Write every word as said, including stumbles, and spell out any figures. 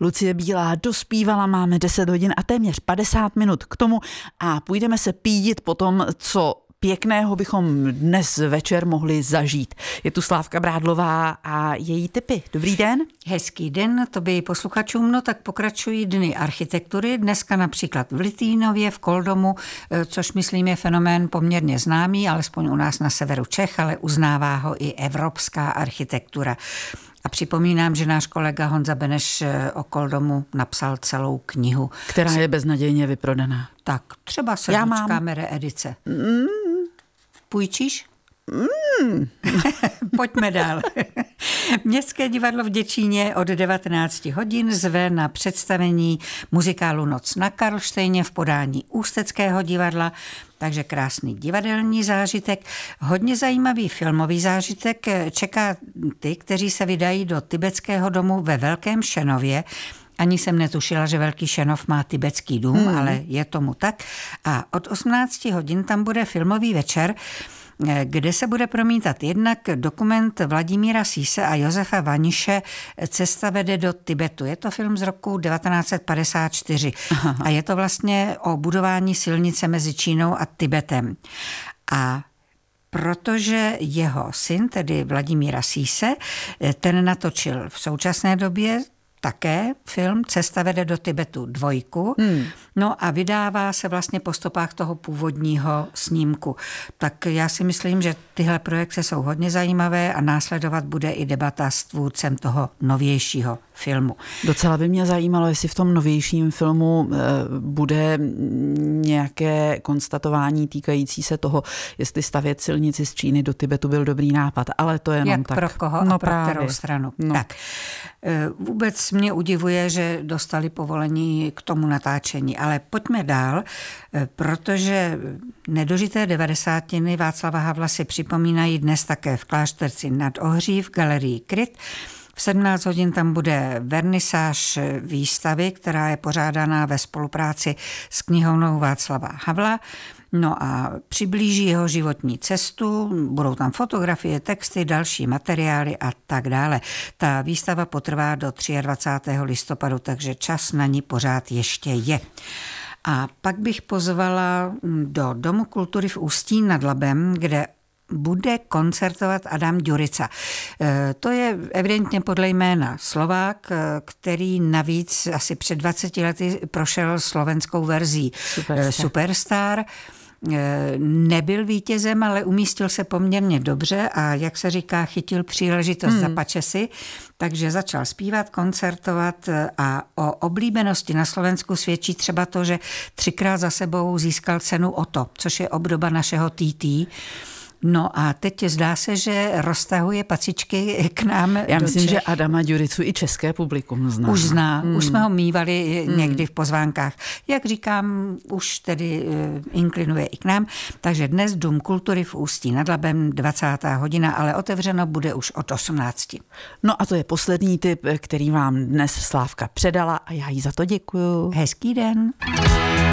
Lucie Bílá dospívala, máme deset hodin a téměř padesát minut k tomu a půjdeme se pídit po tom, co pěkného bychom dnes večer mohli zažít. Je tu Slávka Brádlová a její tipy. Dobrý den. Hezký den, tobě i posluchačům, no tak pokračují dny architektury. Dneska například v Litvínově, v Koldomu, což myslím je fenomén poměrně známý, alespoň u nás na severu Čech, ale uznává ho i evropská architektura. A připomínám, že náš kolega Honza Beneš o Koldomu napsal celou knihu. Která je beznadějně vyprodaná. Tak, třeba se Já dočkáme mám. reedice. Mm. Půjčíš? Mm. Pojďme dál. Městské divadlo v Děčíně od devatenácti hodin zve na představení muzikálu Noc na Karlštejně v podání Ústeckého divadla, takže krásný divadelní zážitek. Hodně zajímavý filmový zážitek čeká ty, kteří se vydají do tibetského domu ve Velkém Šenově. Ani jsem netušila, že Velký Šenov má tibetský dům, hmm. ale je tomu tak. A od osmnácti hodin tam bude filmový večer, kde se bude promítat jednak dokument Vladimíra Síse a Josefa Vaniše Cesta vede do Tibetu. Je to film z roku devatenáct set padesát čtyři Aha. a je to vlastně o budování silnice mezi Čínou a Tibetem. A protože jeho syn, tedy Vladimíra Síse, ten natočil v současné době také film Cesta vede do Tibetu dvojku, hmm. no a vydává se vlastně po stopách toho původního snímku. Tak já si myslím, že tyhle projekce jsou hodně zajímavé a následovat bude i debata s tvůrcem toho novějšího filmu. Docela by mě zajímalo, jestli v tom novějším filmu e, bude nějaké konstatování týkající se toho, jestli stavět silnici z Číny do Tibetu byl dobrý nápad, ale to je jenom Jak tak. pro koho no a pro právě. kterou stranu. No. Tak. E, vůbec mě udivuje, že dostali povolení k tomu natáčení, ale pojďme dál, e, protože nedožité devadesátiny Václava Havla si připomínají dnes také v Klášterci nad Ohří v galerii Kryt. V sedmnáct hodin tam bude vernisáž výstavy, která je pořádaná ve spolupráci s knihovnou Václava Havla. No a přiblíží jeho životní cestu, budou tam fotografie, texty, další materiály a tak dále. Ta výstava potrvá do dvacátého třetího listopadu, takže čas na ní pořád ještě je. A pak bych pozvala do Domu kultury v Ústí nad Labem, kde bude koncertovat Adam Ďurica. To je evidentně podle jména Slovák, který navíc asi před dvaceti lety prošel slovenskou verzí Superstar. Superstar. Nebyl vítězem, ale umístil se poměrně dobře a jak se říká, chytil příležitost hmm. za pačesy, takže začal zpívat, koncertovat a o oblíbenosti na Slovensku svědčí třeba to, že třikrát za sebou získal cenu Otto, což je obdoba našeho T T. No a teď zdá se, že roztahuje pacičky k nám. Já myslím, Čech. že Adama Ďuricu i české publikum zná. Už zná, hmm. už jsme ho mívali hmm. někdy v pozvánkách. Jak říkám, už tedy uh, inklinuje i k nám. Takže dnes Dům kultury v Ústí nad Labem, dvacátá hodina, ale otevřeno bude už od osmnácti. No a to je poslední tip, který vám dnes Slávka předala a já jí za to děkuju. Hezký den.